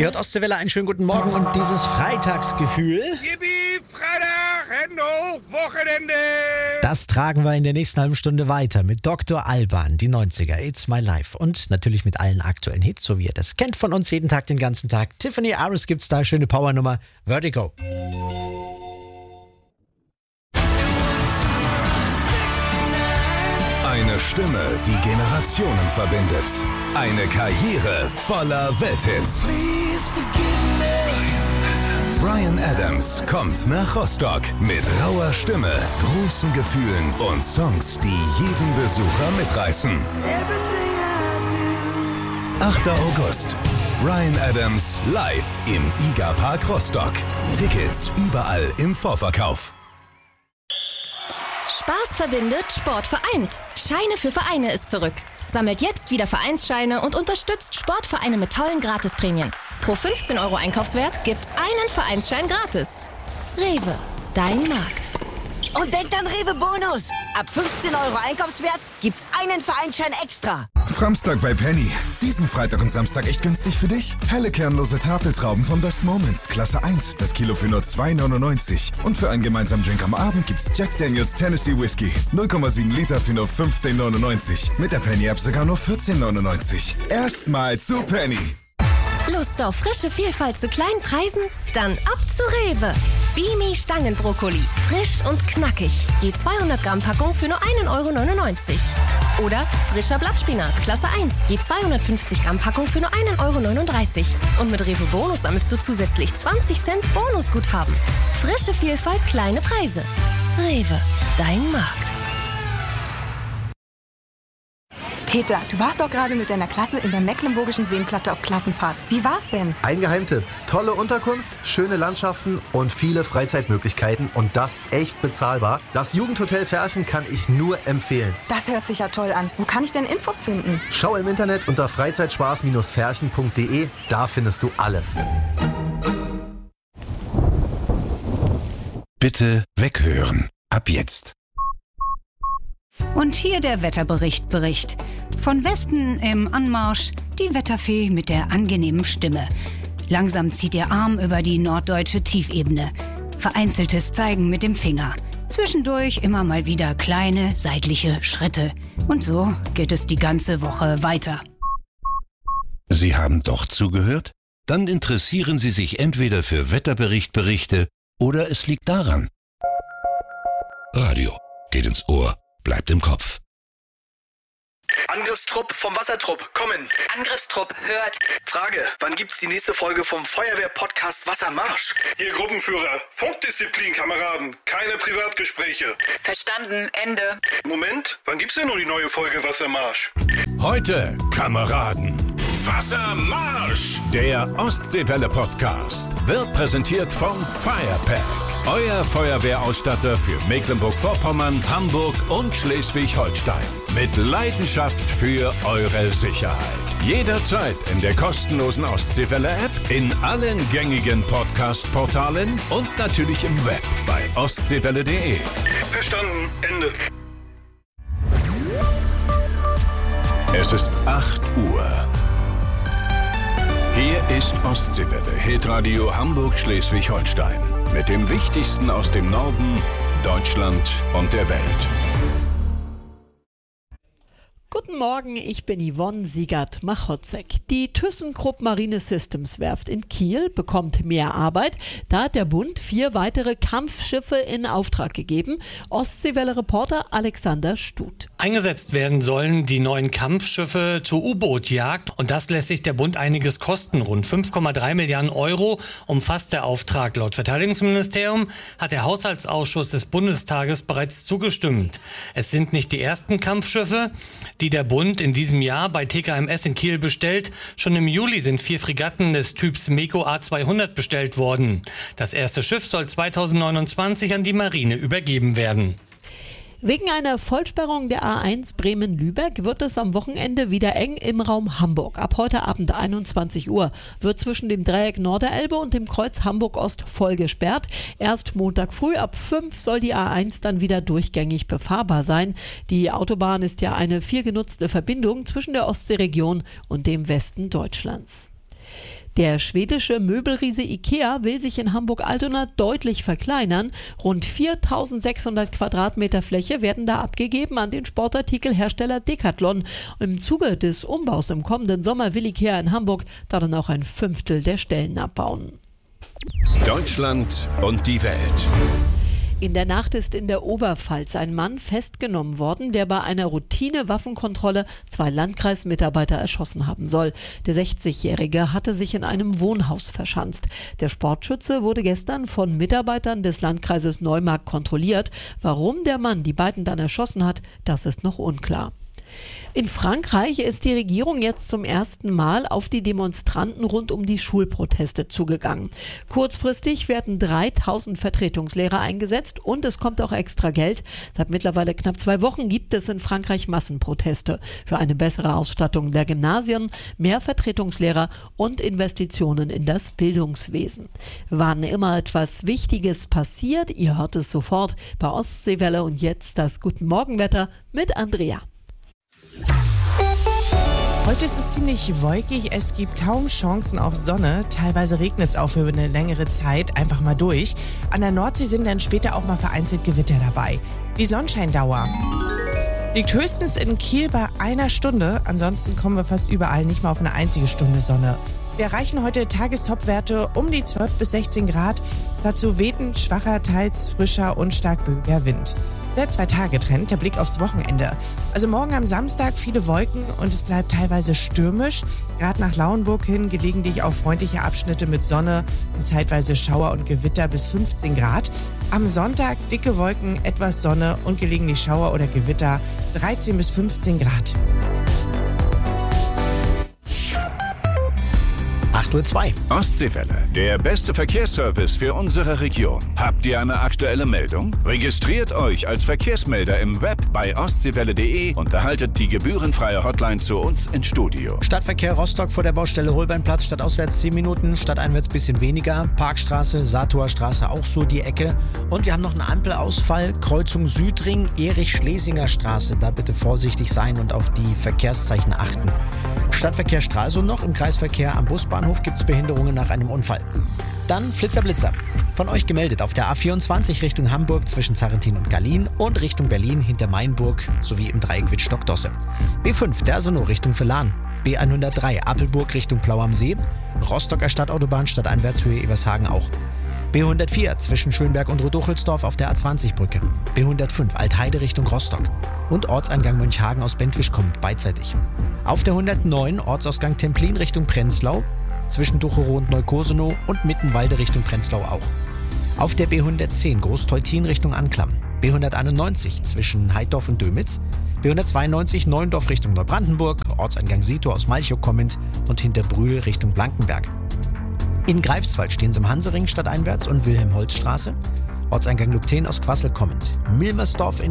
Ihr hört Ostseewelle, einen schönen guten Morgen und dieses Freitagsgefühl. Yippie, Freitag, Hände hoch, Wochenende. Das tragen wir in der nächsten halben Stunde weiter mit Dr. Alban, die 90er, It's My Life. Und natürlich mit allen aktuellen Hits, so wie ihr das kennt von uns jeden Tag, den ganzen Tag. Tiffany Aris gibt's da, schöne Powernummer, Vertigo. Eine Stimme, die Generationen verbindet. Eine Karriere voller Welthits. Bryan Adams kommt nach Rostock mit rauer Stimme, großen Gefühlen und Songs, die jeden Besucher mitreißen. 8. August. Bryan Adams live im IGA Park Rostock. Tickets überall im Vorverkauf. Spaß verbindet, Sport vereint. Scheine für Vereine ist zurück. Sammelt jetzt wieder Vereinsscheine und unterstützt Sportvereine mit tollen Gratisprämien. Pro 15 € Einkaufswert gibt's einen Vereinsschein gratis. Rewe, dein Markt. Und denkt an Rewe Bonus. Ab 15 € Einkaufswert gibt's einen Vereinsschein extra. Framstag bei Penny. Diesen Freitag und Samstag echt günstig für dich. Helle kernlose Tafeltrauben von Best Moments, Klasse 1, das Kilo für nur 2,99. Und für einen gemeinsamen Drink am Abend gibt's Jack Daniels Tennessee Whiskey. 0,7 Liter für nur 15,99. Mit der Penny-App sogar nur 14,99. Erstmal zu Penny. Lust auf frische Vielfalt zu kleinen Preisen? Dann ab zu Rewe. Bimi Stangenbrokkoli. Frisch und knackig. Je 200 Gramm Packung für nur 1,99 €. Oder frischer Blattspinat, Klasse 1. Je 250 Gramm Packung für nur 1,39 €. Und mit Rewe Bonus sammelst du zusätzlich 20 Cent Bonusguthaben. Frische Vielfalt, kleine Preise. Rewe, dein Markt. Peter, du warst doch gerade mit deiner Klasse in der Mecklenburgischen Seenplatte auf Klassenfahrt. Wie war's denn? Ein Geheimtipp. Tolle Unterkunft, schöne Landschaften und viele Freizeitmöglichkeiten und das echt bezahlbar. Das Jugendhotel Ferchen kann ich nur empfehlen. Das hört sich ja toll an. Wo kann ich denn Infos finden? Schau im Internet unter freizeitspaß-ferchen.de. Da findest du alles. Bitte weghören. Ab jetzt. Und hier der Wetterbericht. Von Westen im Anmarsch die Wetterfee mit der angenehmen Stimme. Langsam zieht ihr Arm über die norddeutsche Tiefebene. Vereinzeltes Zeigen mit dem Finger. Zwischendurch immer mal wieder kleine seitliche Schritte. Und so geht es die ganze Woche weiter. Sie haben doch zugehört? Dann interessieren Sie sich entweder für Wetterberichte oder es liegt daran. Radio geht ins Ohr. Bleibt im Kopf. Angriffstrupp vom Wassertrupp, kommen. Angriffstrupp, hört. Frage, wann gibt's die nächste Folge vom Feuerwehr-Podcast Wassermarsch? Ihr Gruppenführer, Funkdisziplin, Kameraden, keine Privatgespräche. Verstanden, Ende. Moment, wann gibt's denn nur die neue Folge Wassermarsch? Heute, Kameraden. Wassermarsch! Der Ostseewelle-Podcast wird präsentiert vom Firepack. Euer Feuerwehrausstatter für Mecklenburg-Vorpommern, Hamburg und Schleswig-Holstein. Mit Leidenschaft für eure Sicherheit. Jederzeit in der kostenlosen Ostseewelle-App, in allen gängigen Podcast-Portalen und natürlich im Web bei ostseewelle.de. Verstanden, Ende. Es ist 8 Uhr. Hier ist Ostseewelle, Hitradio Hamburg-Schleswig-Holstein. Mit dem Wichtigsten aus dem Norden, Deutschland und der Welt. Guten Morgen, ich bin Yvonne Siegert-Machotzek. Die ThyssenKrupp Marine Systems Werft in Kiel bekommt mehr Arbeit. Da hat der Bund 4 weitere Kampfschiffe in Auftrag gegeben. Ostseewelle-Reporter Alexander Stut. Eingesetzt werden sollen die neuen Kampfschiffe zur U-Boot-Jagd. Und das lässt sich der Bund einiges kosten. Rund 5,3 Milliarden € umfasst der Auftrag. Laut Verteidigungsministerium hat der Haushaltsausschuss des Bundestages bereits zugestimmt. Es sind nicht die ersten Kampfschiffe, die der Bund in diesem Jahr bei TKMS in Kiel bestellt. Schon im Juli sind 4 Fregatten des Typs MEKO A200 bestellt worden. Das erste Schiff soll 2029 an die Marine übergeben werden. Wegen einer Vollsperrung der A1 Bremen-Lübeck wird es am Wochenende wieder eng im Raum Hamburg. Ab heute Abend 21 Uhr wird zwischen dem Dreieck Norderelbe und dem Kreuz Hamburg-Ost voll gesperrt. Erst Montag früh ab 5 soll die A1 dann wieder durchgängig befahrbar sein. Die Autobahn ist ja eine viel genutzte Verbindung zwischen der Ostseeregion und dem Westen Deutschlands. Der schwedische Möbelriese Ikea will sich in Hamburg-Altona deutlich verkleinern. Rund 4.600 Quadratmeter Fläche werden da abgegeben an den Sportartikelhersteller Decathlon. Im Zuge des Umbaus im kommenden Sommer will Ikea in Hamburg darin auch ein Fünftel der Stellen abbauen. Deutschland und die Welt. In der Nacht ist in der Oberpfalz ein Mann festgenommen worden, der bei einer Routine-Waffenkontrolle 2 Landkreismitarbeiter erschossen haben soll. Der 60-Jährige hatte sich in einem Wohnhaus verschanzt. Der Sportschütze wurde gestern von Mitarbeitern des Landkreises Neumarkt kontrolliert. Warum der Mann die beiden dann erschossen hat, das ist noch unklar. In Frankreich ist die Regierung jetzt zum ersten Mal auf die Demonstranten rund um die Schulproteste zugegangen. Kurzfristig werden 3.000 Vertretungslehrer eingesetzt und es kommt auch extra Geld. Seit mittlerweile knapp 2 Wochen gibt es in Frankreich Massenproteste für eine bessere Ausstattung der Gymnasien, mehr Vertretungslehrer und Investitionen in das Bildungswesen. Wann immer etwas Wichtiges passiert, ihr hört es sofort bei Ostseewelle und jetzt das Guten Morgenwetter mit Andrea. Heute ist es ziemlich wolkig, es gibt kaum Chancen auf Sonne. Teilweise regnet es auch für eine längere Zeit einfach mal durch. An der Nordsee sind dann später auch mal vereinzelt Gewitter dabei. Die Sonnenscheindauer liegt höchstens in Kiel bei 1 Stunde. Ansonsten kommen wir fast überall nicht mal auf eine einzige Stunde Sonne. Wir erreichen heute Tagestopwerte um die 12 bis 16 Grad. Dazu weht ein schwacher, teils frischer und stark böiger Wind. Der 2-Tage-Trend, der Blick aufs Wochenende. Also morgen am Samstag viele Wolken und es bleibt teilweise stürmisch. Gerade nach Lauenburg hin gelegentlich auch freundliche Abschnitte mit Sonne und zeitweise Schauer und Gewitter bis 15 Grad. Am Sonntag dicke Wolken, etwas Sonne und gelegentlich Schauer oder Gewitter 13 bis 15 Grad. 8:02 Uhr. Ostseewelle, der beste Verkehrsservice für unsere Region. Habt ihr eine aktuelle Meldung? Registriert euch als Verkehrsmelder im Web bei ostseewelle.de und erhaltet die gebührenfreie Hotline zu uns ins Studio. Stadtverkehr Rostock vor der Baustelle Holbeinplatz, stadtauswärts 10 Minuten, stadteinwärts bisschen weniger. Parkstraße, Satower Straße auch so die Ecke. Und wir haben noch einen Ampelausfall, Kreuzung Südring, Erich-Schlesinger Straße. Da bitte vorsichtig sein und auf die Verkehrszeichen achten. Stadtverkehr Stralsund noch, im Kreisverkehr am Busbahnhof gibt es Behinderungen nach einem Unfall. Dann Flitzer-Blitzer. Von euch gemeldet auf der A24 Richtung Hamburg zwischen Zarrentin und Gallien und Richtung Berlin hinter Mainburg sowie im Dreieck Wittstock-Dosse. B5 der Sono Richtung Villan. B103 Appelburg Richtung Plau am See. Rostocker Stadtautobahn stadteinwärts Höhe Evershagen auch. B104 zwischen Schönberg und Roduchelsdorf auf der A20-Brücke. B105 Altheide Richtung Rostock. Und Ortseingang Mönchhagen aus Bentwisch kommt beidseitig. Auf der 109 Ortsausgang Templin Richtung Prenzlau. Zwischen Ducherow und Neukosenow und Mittenwalde Richtung Prenzlau auch. Auf der B110 Großteutin Richtung Anklam. B191 zwischen Heidorf und Dömitz. B192 Neuendorf Richtung Neubrandenburg. Ortseingang Sito aus Malchow kommend und hinter Brühl Richtung Blankenberg. In Greifswald stehen sie im Hansering stadteinwärts und Wilhelm-Holz-Straße. Ortseingang Lübten aus Quassel kommend. Milmersdorf in